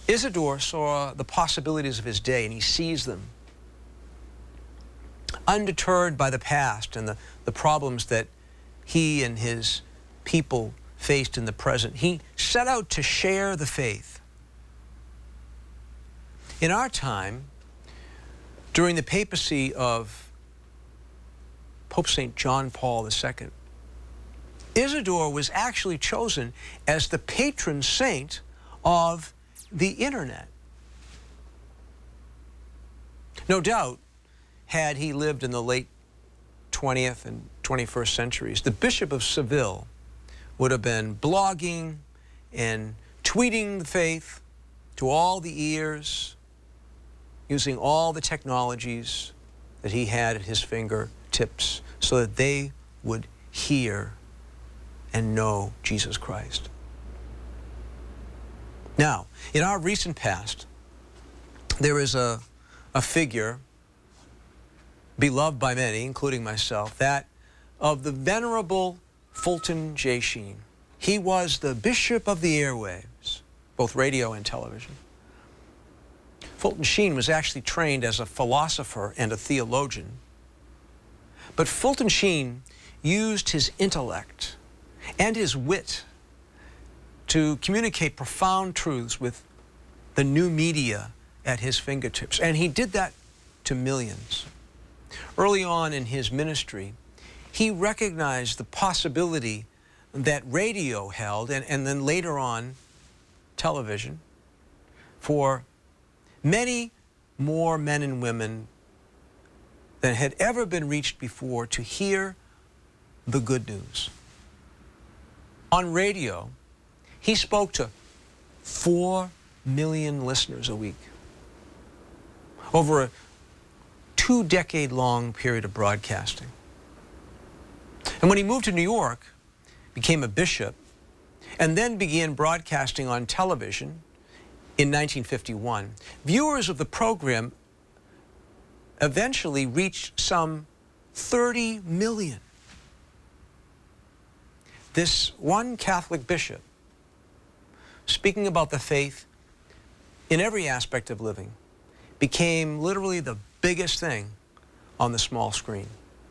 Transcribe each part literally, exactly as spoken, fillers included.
Isidore saw the possibilities of his day, and he seized them. Undeterred by the past and the, the problems that he and his people faced in the present, he set out to share the faith. In our time, during the papacy of Pope Saint John Paul the Second, Isidore was actually chosen as the patron saint of the internet. No doubt, had he lived in the late twentieth and twenty-first centuries, the Bishop of Seville would have been blogging and tweeting the faith to all the ears, using all the technologies that he had at his fingertips so that they would hear and know Jesus Christ. Now, in our recent past, there is a, a figure beloved by many, including myself, that of the Venerable Fulton J. Sheen. He was the Bishop of the airwaves, both radio and television. Fulton Sheen was actually trained as a philosopher and a theologian. But Fulton Sheen used his intellect and his wit to communicate profound truths with the new media at his fingertips. And he did that to millions. Early on in his ministry, he recognized the possibility that radio held, and, and then later on television, for many more men and women than had ever been reached before to hear the good news. On radio, he spoke to four million listeners a week over a two-decade-long period of broadcasting. And when he moved to New York, became a bishop, and then began broadcasting on television in nineteen fifty-one, viewers of the program eventually reached some thirty million. This one Catholic bishop, speaking about the faith in every aspect of living, became literally the biggest thing on the small screen.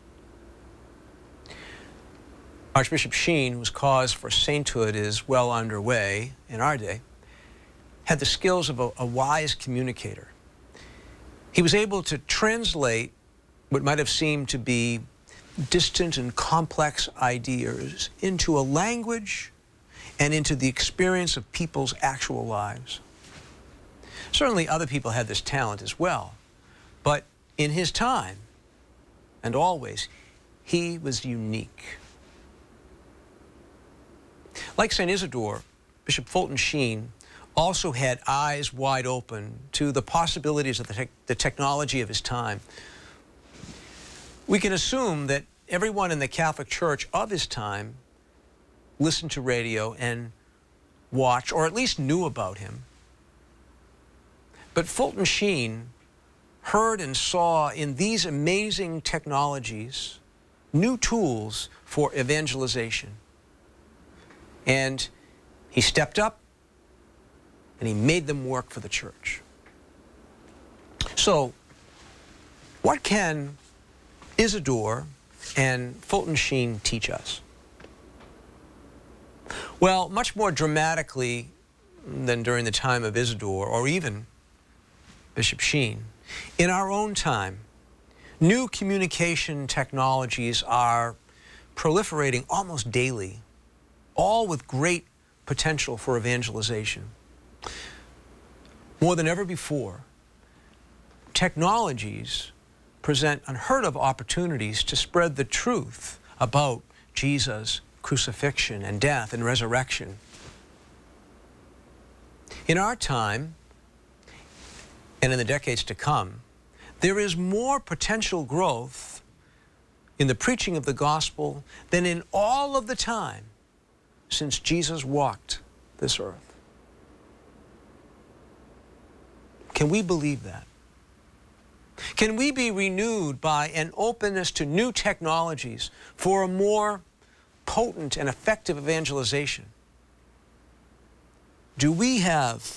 Archbishop Sheen, whose cause for sainthood is well underway in our day, had the skills of a, a wise communicator. He was able to translate what might have seemed to be distant and complex ideas into a language and into the experience of people's actual lives. Certainly other people had this talent as well, but in his time, and always, he was unique. Like Saint Isidore, Bishop Fulton Sheen also had eyes wide open to the possibilities of the, te the technology of his time. We can assume that everyone in the Catholic Church of his time listened to radio and watched, or at least knew about him. But Fulton Sheen heard and saw in these amazing technologies new tools for evangelization. And he stepped up and he made them work for the church. So, what can Isidore and Fulton Sheen teach us? Well, much more dramatically than during the time of Isidore or even Bishop Sheen, in our own time, new communication technologies are proliferating almost daily, all with great potential for evangelization. More than ever before, technologies present unheard of opportunities to spread the truth about Jesus' crucifixion and death and resurrection. In our time, and in the decades to come, there is more potential growth in the preaching of the gospel than in all of the time since Jesus walked this earth. Can we believe that? Can we be renewed by an openness to new technologies for a more potent and effective evangelization? Do we have